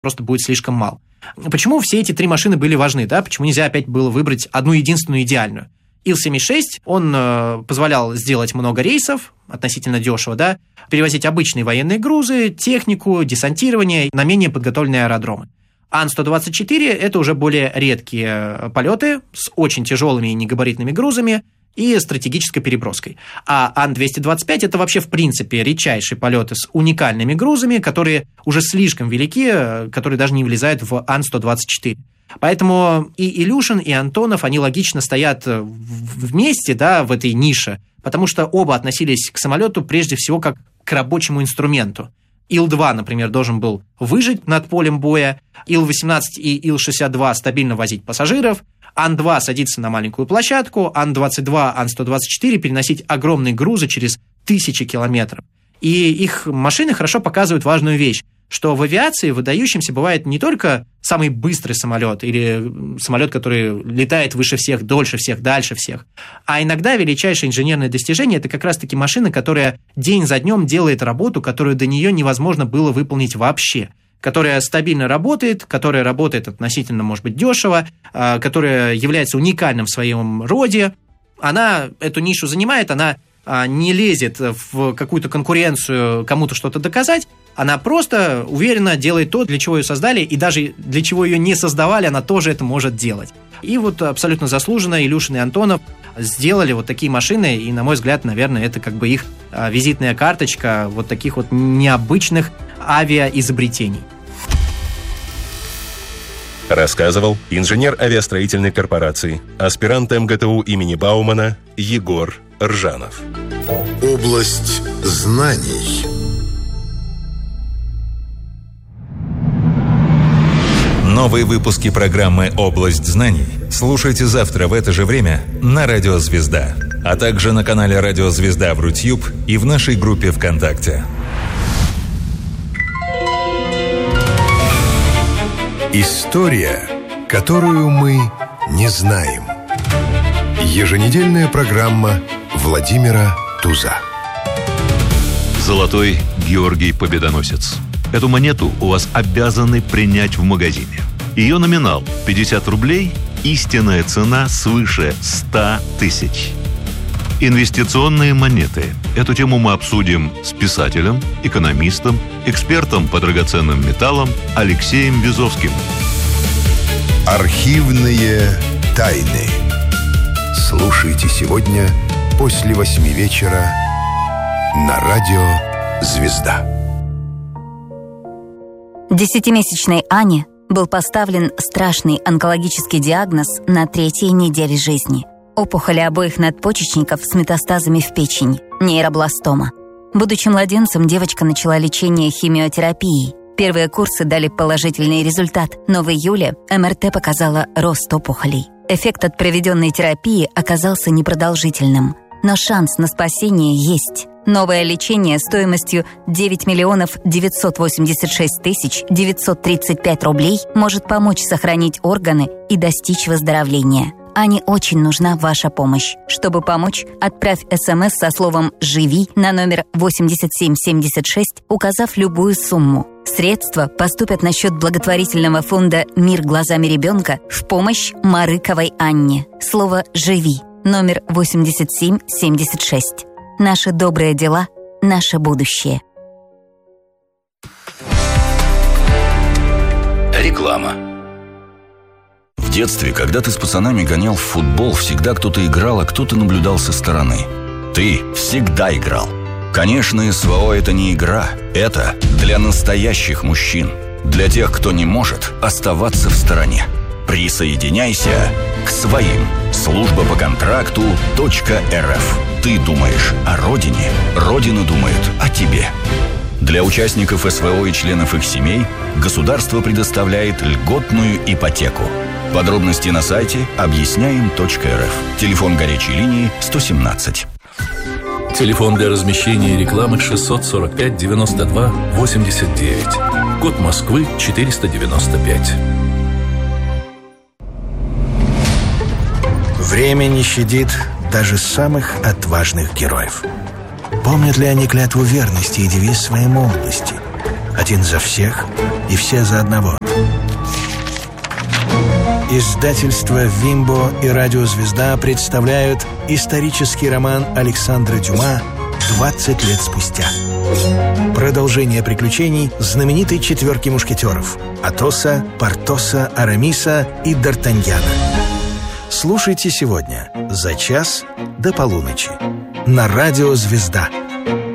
просто будет слишком мало. Почему все эти 3 машины были важны, да? Почему нельзя опять было выбрать одну единственную идеальную? Ил-76, он позволял сделать много рейсов, относительно дешево, да, перевозить обычные военные грузы, технику, десантирование на менее подготовленные аэродромы. Ан-124 – это уже более редкие полеты с очень тяжелыми и негабаритными грузами и стратегической переброской. А Ан-225 – это вообще в принципе редчайшие полеты с уникальными грузами, которые уже слишком велики, которые даже не влезают в Ан-124. Поэтому и Илюшин, и Антонов, они логично стоят вместе, да, в этой нише, потому что оба относились к самолету прежде всего как к рабочему инструменту. Ил-2, например, должен был выжить над полем боя, Ил-18 и Ил-62 стабильно возить пассажиров, Ан-2 садиться на маленькую площадку, Ан-22, Ан-124 переносить огромные грузы через 1000 километров. И их машины хорошо показывают важную вещь, что в авиации выдающимся бывает не только самый быстрый самолет или самолет, который летает выше всех, дольше всех, дальше всех, а иногда величайшее инженерное достижение – это как раз-таки машина, которая день за днем делает работу, которую до нее невозможно было выполнить вообще, которая стабильно работает, которая работает относительно, может быть, дешево, которая является уникальным в своем роде. Она эту нишу занимает, она не лезет в какую-то конкуренцию кому-то что-то доказать, она просто уверенно делает то, для чего ее создали, и даже для чего ее не создавали, она тоже это может делать. И вот абсолютно заслуженно Илюшин и Антонов сделали вот такие машины, и, на мой взгляд, наверное, это как бы их визитная карточка вот таких вот необычных авиаизобретений. Рассказывал инженер авиастроительной корпорации, аспирант МГТУ имени Баумана Егор Ржанов. Область знаний. Новые выпуски программы «Область знаний» слушайте завтра в это же время на Радио Звезда, а также на канале Радио Звезда в Рутьюб и в нашей группе ВКонтакте. История, которую мы не знаем. Еженедельная программа Владимира Туза. Золотой Георгий Победоносец. Эту монету у вас обязаны принять в магазине. Ее номинал 50 рублей, истинная цена свыше 100 тысяч. Инвестиционные монеты. Эту тему мы обсудим с писателем, экономистом, экспертом по драгоценным металлам Алексеем Вязовским. Архивные тайны. Слушайте сегодня после 8 вечера на Радио Звезда. 10-месячной Ане был поставлен страшный онкологический диагноз на 3-й неделе жизни. Опухоли обоих надпочечников с метастазами в печень, нейробластома. Будучи младенцем, девочка начала лечение химиотерапией. Первые курсы дали положительный результат, но в июле МРТ показала рост опухолей. Эффект от проведенной терапии оказался непродолжительным, но шанс на спасение есть. Новое лечение стоимостью 9 986 935 рублей может помочь сохранить органы и достичь выздоровления. Ане очень нужна ваша помощь. Чтобы помочь, отправь СМС со словом «Живи» на номер 8776, указав любую сумму. Средства поступят на счет благотворительного фонда «Мир глазами ребенка» в помощь Марыковой Анне. Слово «Живи» номер 8776. Наши добрые дела – наше будущее. Реклама. В детстве, когда ты с пацанами гонял в футбол, всегда кто-то играл, а кто-то наблюдал со стороны. Ты всегда играл. Конечно, СВО – это не игра. Это для настоящих мужчин. Для тех, кто не может оставаться в стороне. Присоединяйся к своим. Служба по контракту .рф. Ты думаешь о родине, Родина думает о тебе. Для участников СВО и членов их семей государство предоставляет льготную ипотеку. Подробности на сайте объясняем.рф. Телефон горячей линии 117. Телефон для размещения рекламы 645 92 89. Код Москвы 495. Время не щадит даже самых отважных героев. Помнят ли они клятву верности и девиз своей молодости? Один за всех и все за одного. Издательство «Вимбо» и «Радио Звезда» представляют исторический роман Александра Дюма «20 лет спустя». Продолжение приключений знаменитой четверки мушкетеров – Атоса, Портоса, Арамиса и Д'Артаньяна. Слушайте сегодня за час до полуночи на «Радио Звезда».